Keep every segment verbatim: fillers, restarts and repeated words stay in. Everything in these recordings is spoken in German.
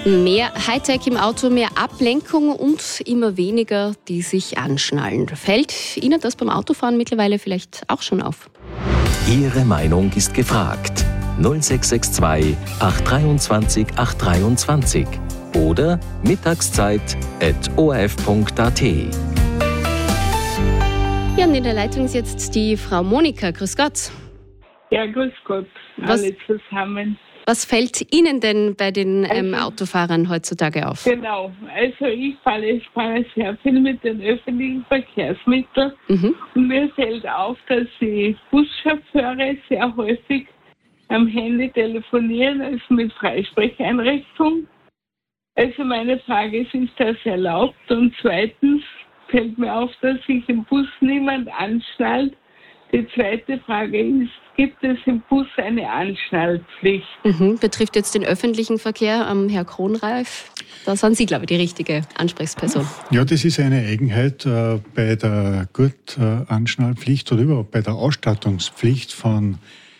Mehr Hightech im Auto, mehr Ablenkung und immer weniger, die sich anschnallen. Fällt Ihnen das beim Autofahren mittlerweile vielleicht auch schon auf? Ihre Meinung ist gefragt. null sechs sechs zwei acht zwei acht zwei oder mittagszeit at o r f punkt a t. Ja, und in der Leitung ist jetzt die Frau Monika. Grüß Gott. Ja, grüß Gott, Was- alle zusammen. Was fällt Ihnen denn bei den ähm, Also- Autofahrern heutzutage auf? Genau, also ich fahre, ich fahre sehr viel mit den öffentlichen Verkehrsmitteln Mhm. und mir fällt auf, dass die Buschauffeure sehr häufig am Handy telefonieren, also mit Freisprecheinrichtung. Also meine Frage ist, ist das erlaubt? Und zweitens fällt mir auf, dass sich im Bus niemand anschnallt. Die zweite Frage ist, gibt es im Bus eine Anschnallpflicht? Mhm. Betrifft jetzt den öffentlichen Verkehr, ähm, Herr Kronreif. Da sind Sie, glaube ich, die richtige Ansprechperson. Ja, das ist eine Eigenheit äh, bei der Gurtanschnallpflicht oder überhaupt bei der Ausstattungspflicht von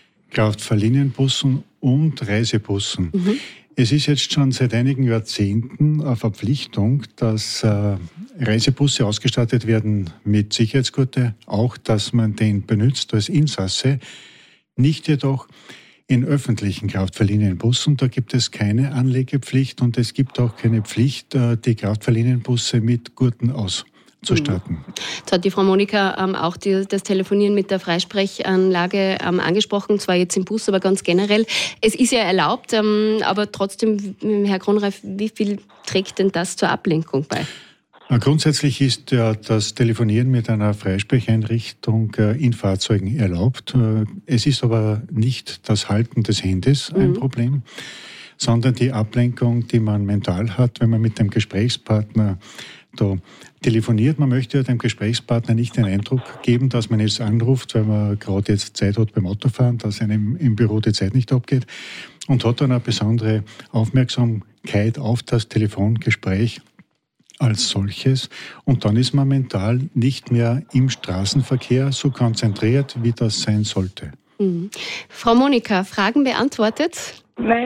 Kraftfahrlinienbussen und Reisebussen. Mhm. Es ist jetzt schon seit einigen Jahrzehnten eine Verpflichtung, dass äh, Reisebusse ausgestattet werden mit Sicherheitsgurte, auch dass man den benutzt als Insasse, nicht jedoch in öffentlichen Kraftfahrlinienbussen. Da gibt es keine Anlegepflicht und es gibt auch keine Pflicht, äh, die Kraftfahrlinienbusse mit Gurten auszustatten. Jetzt hat die Frau Monika ähm, auch die, das Telefonieren mit der Freisprechanlage ähm, angesprochen, zwar jetzt im Bus, aber ganz generell. Es ist ja erlaubt, ähm, aber trotzdem, Herr Kronreif, wie viel trägt denn das zur Ablenkung bei? Äh, Grundsätzlich ist ja das Telefonieren mit einer Freisprecheinrichtung äh, in Fahrzeugen erlaubt. Äh, Es ist aber nicht das Halten des Handys ein Mhm. Problem, sondern die Ablenkung, die man mental hat, wenn man mit dem Gesprächspartner da telefoniert. Man möchte ja dem Gesprächspartner nicht den Eindruck geben, dass man jetzt anruft, weil man gerade jetzt Zeit hat beim Autofahren, dass einem im Büro die Zeit nicht abgeht und hat dann eine besondere Aufmerksamkeit auf das Telefongespräch als solches. Und dann ist man mental nicht mehr im Straßenverkehr so konzentriert, wie das sein sollte. Mhm. Frau Monika, Fragen beantwortet?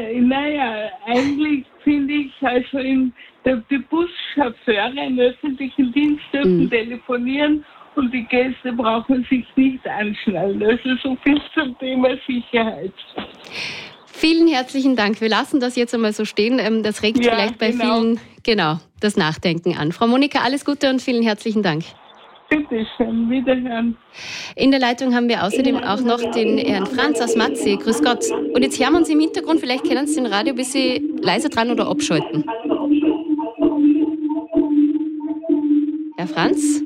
Naja, eigentlich finde ich, also in der, die Buschauffeure im öffentlichen Dienst dürfen Mhm. telefonieren und die Gäste brauchen sich nicht anschnallen. Also so viel zum Thema Sicherheit. Vielen herzlichen Dank. Wir lassen das jetzt einmal so stehen. Ähm, Das regt Ja, vielleicht bei genau. vielen genau das Nachdenken an. Frau Monika, alles Gute und vielen herzlichen Dank. Bitte schön, wiederhören. In der Leitung haben wir außerdem auch noch den Herrn Franz aus Matzee. Grüß Gott. Und jetzt hören wir uns im Hintergrund, vielleicht können Sie den Radio ein bisschen leiser dran oder abschalten. Herr Franz?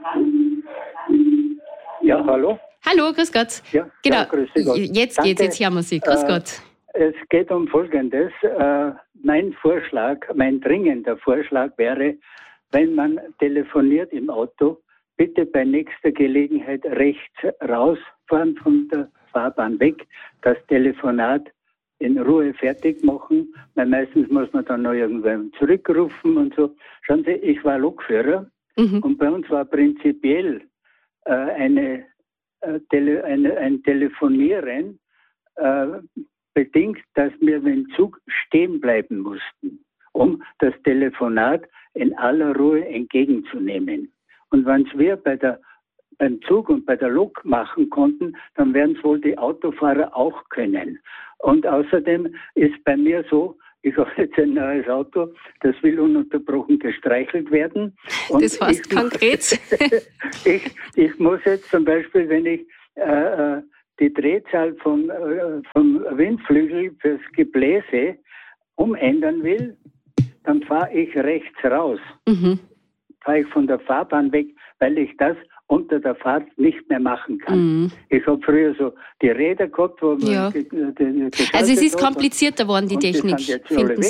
Ja, hallo? Hallo, grüß Gott. Ja, Genau, ja, grüß Sie Gott. jetzt geht's, Danke. jetzt hören wir Sie. Grüß Äh, Gott. Es geht um Folgendes. Äh, mein Vorschlag, mein dringender Vorschlag wäre, wenn man telefoniert im Auto, bitte bei nächster Gelegenheit rechts rausfahren von der Fahrbahn weg, das Telefonat in Ruhe fertig machen, weil meistens muss man dann noch irgendwann zurückrufen und so. Schauen Sie, ich war Lokführer Mhm. und bei uns war prinzipiell äh, eine, äh, Tele, eine, ein Telefonieren äh, bedingt, dass wir im Zug stehen bleiben mussten, um das Telefonat in aller Ruhe entgegenzunehmen. Und wenn es wir bei der, beim Zug und bei der Lok machen konnten, dann werden es wohl die Autofahrer auch können. Und außerdem ist bei mir so, ich habe jetzt ein neues Auto, das will ununterbrochen gestreichelt werden. Und Das heißt ich muss- konkret. ich, ich muss jetzt zum Beispiel, wenn ich äh, die Drehzahl vom, äh, vom Windflügel fürs Gebläse umändern will, dann fahre ich rechts raus. Mhm. Fahre ich von der Fahrbahn weg, weil ich das unter der Fahrt nicht mehr machen kann. Mhm. Ich habe früher so die Räder gehabt, wo man Ja. ge- ge- ge- Also es ist geschaltet hat. komplizierter geworden, die Und die Technik, sind jetzt alle finden weg.